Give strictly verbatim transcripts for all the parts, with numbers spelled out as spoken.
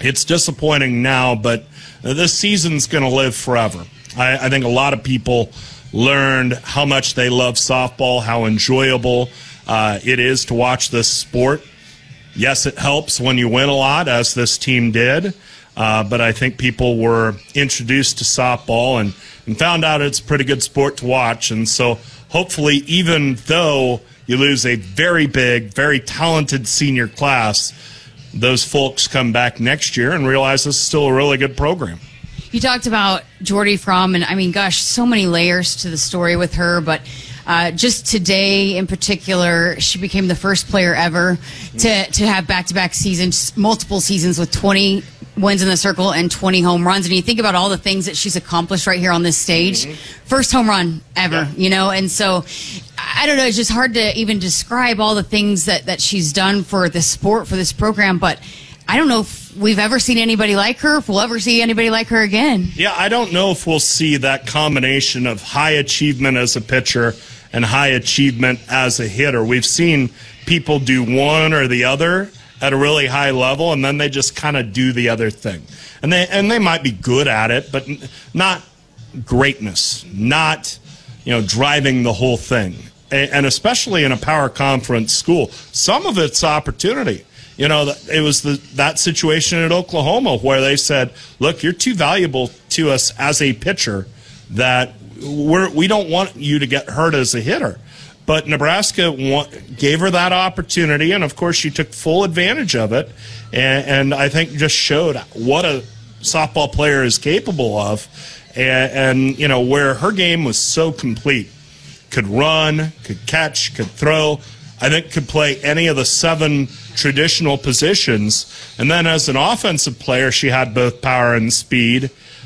it's disappointing now, but this season's going to live forever. I, I think a lot of people learned how much they love softball, how enjoyable uh, it is to watch this sport. Yes, it helps when you win a lot, as this team did, uh, but I think people were introduced to softball and, and found out it's a pretty good sport to watch. And so hopefully, even though you lose a very big, very talented senior class, those folks come back next year and realize this is still a really good program. You talked about Jordy Fromm, and I mean, gosh, so many layers to the story with her, but uh, just today in particular, she became the first player ever to, to have back-to-back seasons, multiple seasons with twenty wins in the circle and twenty home runs. And you think about all the things that she's accomplished right here on this stage. Mm-hmm. First home run ever, yeah. you know, and so I don't know, it's just hard to even describe all the things that, that she's done for this sport, for this program, but I don't know if we've ever seen anybody like her, if we'll ever see anybody like her again. Yeah, I don't know if we'll see that combination of high achievement as a pitcher and high achievement as a hitter. We've seen people do one or the other at a really high level, and then they just kind of do the other thing. And they and they might be good at it, but not greatness, not, you know, driving the whole thing. And especially in a power conference school, some of it's opportunity. You know, it was the, that situation at Oklahoma where they said, look, you're too valuable to us as a pitcher that we're, we don't want you to get hurt as a hitter. But Nebraska want, gave her that opportunity, and, of course, she took full advantage of it, and, and I think just showed what a softball player is capable of, and, and, you know, where her game was so complete. Could run, could catch, could throw. I think could play any of the seven traditional positions. And then as an offensive player, she had both power and speed.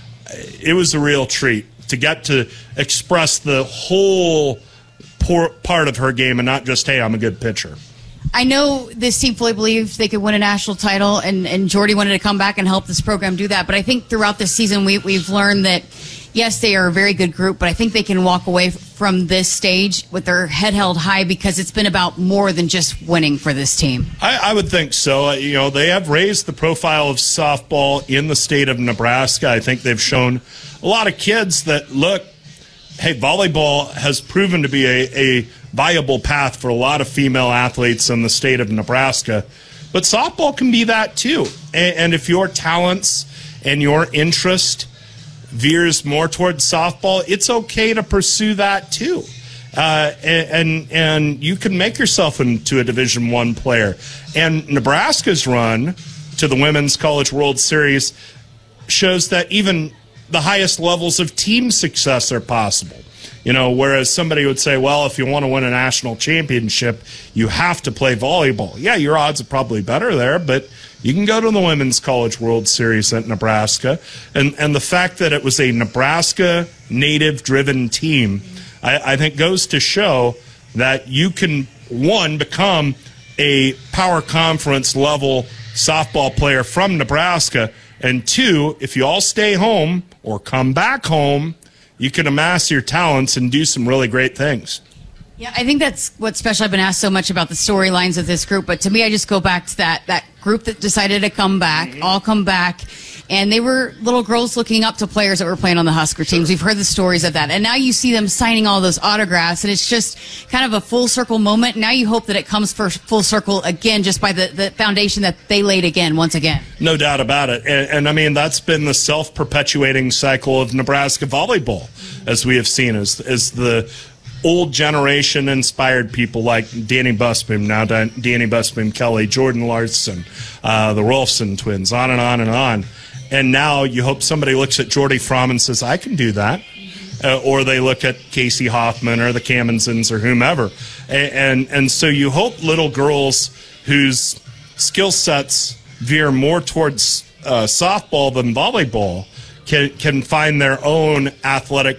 It was a real treat to get to express the whole por- part of her game and not just, hey, I'm a good pitcher. I know this team fully believed they could win a national title, and, and Jordy wanted to come back and help this program do that. But I think throughout this season we, we've learned that, yes, they are a very good group, but I think they can walk away from this stage with their head held high because it's been about more than just winning for this team. I, I would think so. You know, they have raised the profile of softball in the state of Nebraska. I think they've shown a lot of kids that, look, hey, volleyball has proven to be a, a viable path for a lot of female athletes in the state of Nebraska. But softball can be that too. And, and if your talents and your interest veers more towards softball, it's okay to pursue that too. Uh, and and you can make yourself into a Division One player. And Nebraska's run to the Women's College World Series shows that even the highest levels of team success are possible. You know, whereas somebody would say, well, if you want to win a national championship, you have to play volleyball. Yeah, your odds are probably better there, but you can go to the Women's College World Series at Nebraska. And and the fact that it was a Nebraska native-driven team, I, I think goes to show that you can, one, become a power conference level softball player from Nebraska, and two, if you all stay home or come back home, you can amass your talents and do some really great things. Yeah, I think that's what's special. I've been asked so much about the storylines of this group, but to me, I just go back to that that group that decided to come back, mm-hmm. all come back, and they were little girls looking up to players that were playing on the Husker teams. We've heard the stories of that, and now you see them signing all those autographs, and it's just kind of a full circle moment. Now you hope that it comes for full circle again, just by the, the foundation that they laid again, once again. No doubt about it, and, and I mean that's been the self-perpetuating cycle of Nebraska volleyball, as we have seen, as as the old generation inspired people like Danny Busboom, now Danny Busboom Kelly, Jordan Larson, uh, the Rolfson twins, on and on and on. And now you hope somebody looks at Jordy Fromm and says, I can do that. Uh, or they look at Casey Hoffman or the Kamenzens or whomever. And, and, and so you hope little girls whose skill sets veer more towards uh, softball than volleyball can, can find their own athletic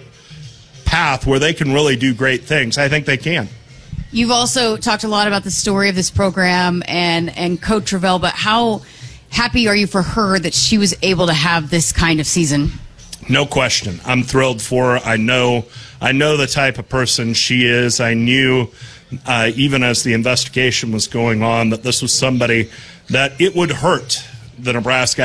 path where they can really do great things. I think they can. You've also talked a lot about the story of this program and, and Coach Revelle, but how happy are you for her that she was able to have this kind of season? No question. I'm thrilled for her. I know, I know the type of person she is. I knew, uh, even as the investigation was going on, that this was somebody that it would hurt the Nebraska